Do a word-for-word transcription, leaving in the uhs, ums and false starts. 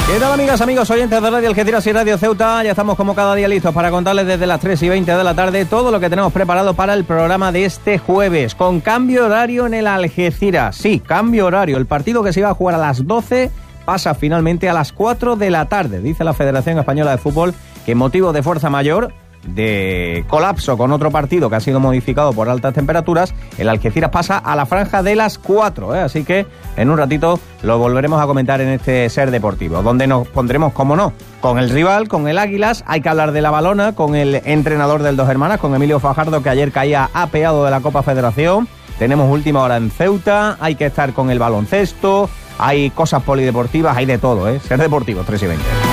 ¿Qué tal, amigas, amigos, oyentes de Radio Algeciras y Radio Ceuta? Ya estamos como cada día listos para contarles desde las tres y veinte de la tarde todo lo que tenemos preparado para el programa de este jueves, con cambio horario en el Algeciras. Sí, cambio horario. El partido que se iba a jugar a las doce pasa finalmente a las cuatro de la tarde. Dice la Federación Española de Fútbol que en motivo de fuerza mayor, de colapso con otro partido que ha sido modificado por altas temperaturas, el Algeciras pasa a la franja de las cuatro, ¿eh? Así que en un ratito lo volveremos a comentar en este Ser Deportivo, donde nos pondremos, como no, con el rival, con el Águilas. Hay que hablar de la Balona, con el entrenador del Dos Hermanas, con Emilio Fajardo, que ayer caía apeado de la Copa Federación. Tenemos última hora en Ceuta, hay que estar con el baloncesto, hay cosas polideportivas, hay de todo, ¿eh? Ser Deportivo, tres y veinte.